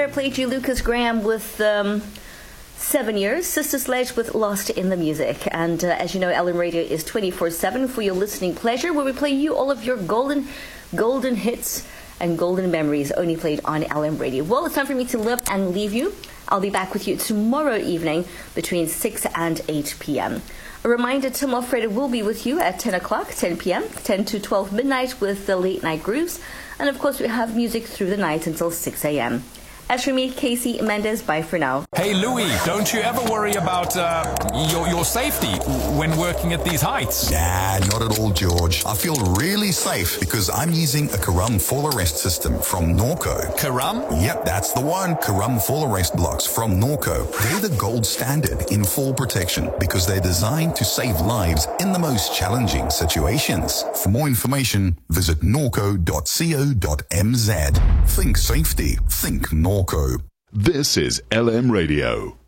there, played you Lucas Graham with 7 years, Sister Sledge with Lost in the Music. And as you know, LM Radio is 24/7 for your listening pleasure, where we play you all of your golden hits and golden memories only played on LM Radio. Well, it's time for me to live and leave you. I'll be back with you tomorrow evening between 6 and 8 p.m. A reminder, Tim Alfredo will be with you at 10 o'clock, 10 p.m., 10 to 12 midnight with the late night grooves. And of course, we have music through the night until 6 a.m. As for me, Casey Mendes, bye for now. Hey, Louis, don't you ever worry about your safety when working at these heights? Nah, not at all, George. I feel really safe because I'm using a Karam fall arrest system from Norco. Karam? Yep, that's the one. Karam fall arrest blocks from Norco. They're the gold standard in fall protection because they're designed to save lives in the most challenging situations. For more information, visit norco.co.mz. Think safety. Think Norco. This is LM Radio.